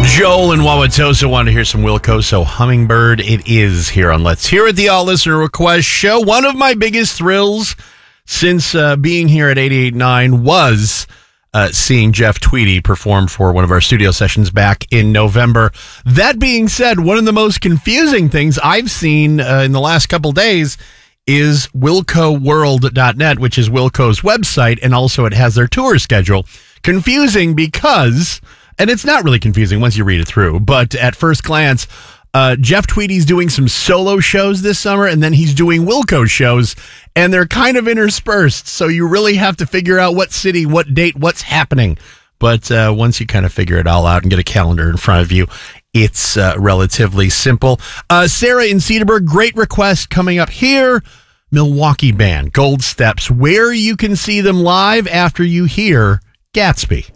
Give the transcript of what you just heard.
Joel and Wauwatosa want to hear some Wilco, Hummingbird it is here on Let's Hear It, the all-listener request show. One of my biggest thrills since being here at 88.9 was seeing Jeff Tweedy perform for one of our studio sessions back in November. That being said, one of the most confusing things I've seen in the last couple days is WilcoWorld.net, which is Wilco's website, and also it has their tour schedule. Confusing because... and it's not really confusing once you read it through, but at first glance, Jeff Tweedy's doing some solo shows this summer, and then he's doing Wilco shows, and they're kind of interspersed, so you really have to figure out what city, what date, what's happening. But once you kind of figure it all out and get a calendar in front of you, it's relatively simple. Sarah in Cedarburg, great request coming up here. Milwaukee band, Gold Steps, where you can see them live after you hear Gatsby.